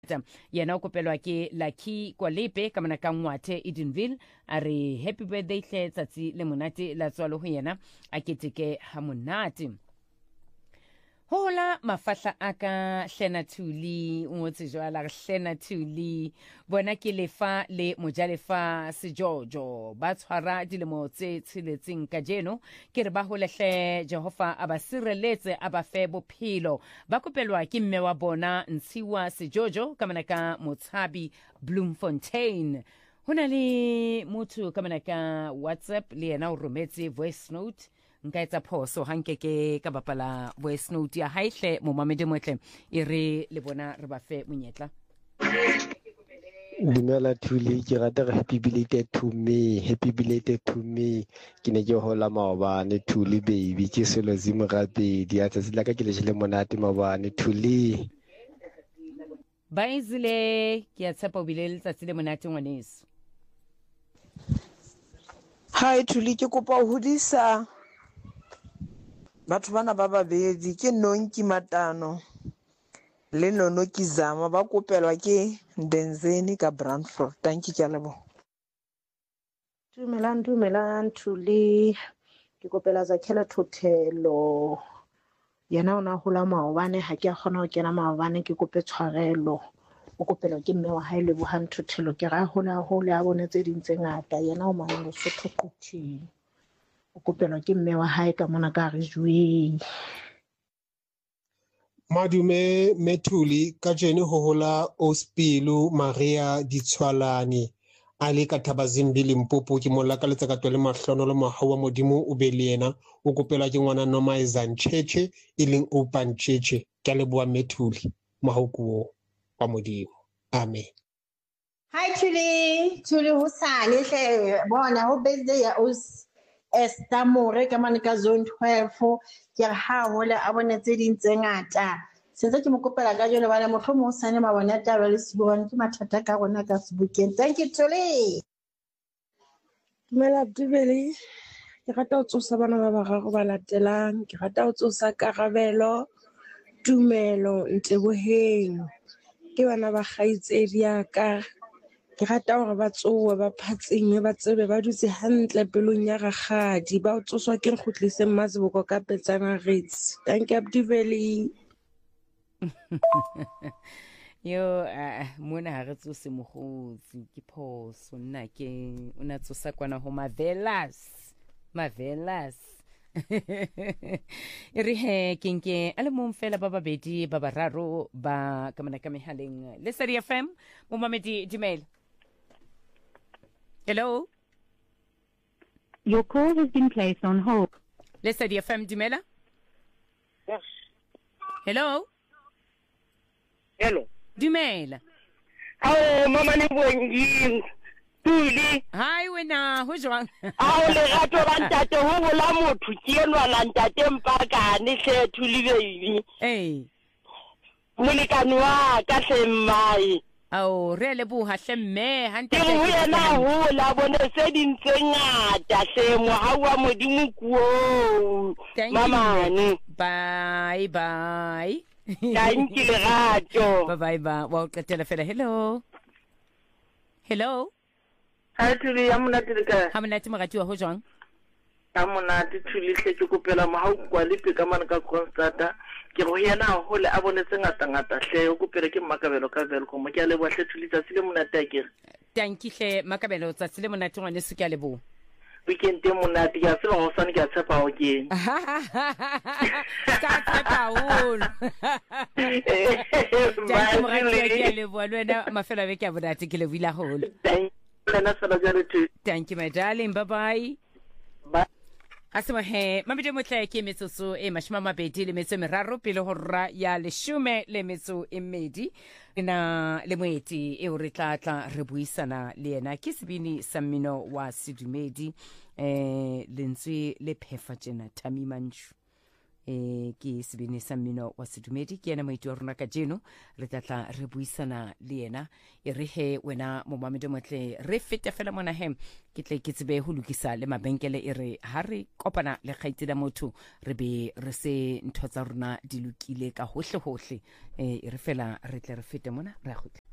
yena o kopelwa ke Lucky Kwalepe ka mona ka Ngwathe Edenville a re happy birthday hle tsatsi le monate la tswalo ho yena a keteke ha monate. Hola mafahla aka Hlena Thuli o ngotse jwala Hlena Thuli bona ke lefa le mojalefa sejojo ba tshwara dilemo tse tshiletseng ka jeno ke re ba holehle Jehova a ba sireletse a ba fe bophelo ba kopelwa ke mme wa bona Ntshiwa sejojo ka mona ka Motshabi Bloemfontein. Hona le motho ka mona ka WhatsApp le yena o rometse voice note nka etsa phoso hankeke ka bapala voice note ya haihle momamedi motle e re le bona re ba fe monyetla. Dumela Thuli ke rata re happy belated to me ke ne ke hola maobane Thuli baby ke selo zimo gape di atsa sila ka ke le jele monate maobane Thuli ba izile ke a tshepa o bile letsatsi le monate ngwaneso. Hi Thuli ke kopa ho hodisa batho bana ba babedi ke Nonki Matano le Nono Kizama ba kopelwa ke Ndenzeni ka Brandford. Thank you, ke a leboha. Dumelang Thuli ke kopela Zakhela Thothelo yena ona hola maobane ha ke a kgona ho kena maobane ke kope tshwarelo o kopelwa ke mme wa hae Lebohang Thothelo ke ra hola a bonetse ding tse ngata yena o mang Lesotho Quthing o kopelwa ke mme wa hae ka mona ka re jweng. Madume Methuli ka jene ho hola Ospilu Maria Ditshwalane a le ka Thabazimbi Limpopo ke molla ka letsakato le mahlono le mahawa modimo o be le yena o kopelwa ke ngwana Nomaizan Cheche e leng Open Cheche ke leboa Methuli mahakuo wa modimo amen. Hi Thuli hosane hle bona ho birthday ya Esther More ka mane ka zone 12 ke re ha hole a bonetse ding tse ngata sentse ke mo kopela ka jole bana motho mo sane ma bona taba le sibone ke mathata ka rona ka Sebokeng. Thank you Thuli. Dumela Dubeli ke rata ho tsosa bana ba bararo ba latelang ke rata ho tsosa Karabelo Tumelo Nteboheng ke bana ba kgaitsedi ya ka ke rata hore ba tsowe ba phatsime ba tsebe ba dutse hantle pelong ya rakgadi ba tsoswa ke nkgutlise Maziboko ka Petsana Rates. Thank you Abdiveli. Yo mona ha re tsose mogotsi ke phoso nna ke una tsosa kwana ho Marvelous re he ke ale mong fela ba babedi ba bararo ba ka mona ka mehaleng Lesedi FM mo mamedi Gmail. Hello. Your call has been placed on hold. Lesedi FM Dumela. Yes. Hello. Hello. Dumela. Oh, mama ni bonjing. Thuli. Hi wena, ho jwang? Le gato ba ntate ho bola motho ke enwa la ntate Mpakane hle Thuli baby. Molekane wa ka hle mmai. Re leboha hle mme hantle ke ho yena ho la bone se ding tse ngata hle mohawa modimo kuo. Mamane. Bye. Thank you Lerato. Bye. Wa qetela fela. Hello. Ha Thuli ya monate le ka. Ha monate morati wa ho jwang? Ka monate Thuli hle ke kopela mohau le pe ka mana ka Constanta ke go yena ho le a bonetse ngata hle o kopela ke Makabelo ka Velcom ke a le bohle Thuli tsa sile monate a ke. Thank you hle Makabelo tsa sile monate ngwane se ke a lebo. Weekend e monate ke a tseba go sana ke a tshepa ho ke. Ka tshepa holo. Thank you morati ke a lebo lwena mafela be ke a bonate ke le wila holo. Thank you my darling. Bye. Asema he mamedi motle ke metsotso e mashimamabedi le metso meraro pele ho rra ya leshume le metso e mmedi na le moeti e o re tlatla re buisana le yena ke sebini sa mmino wa sedumedi lentswe le phefa tjena Thami Mantshu ke sebini sa mmino wa sedumedi ke ena moeti wa rona ka jeno re tlatla re buisana le yena e re he wena momamedi motle re fete fela mona he ke tle ke tsebe ho lokisa le mabenkele e re ha re kopana le kgaitsi la motho re be re se ntho tsa rona di lokile ka hohle hohle e re fela re tle re fete mona re a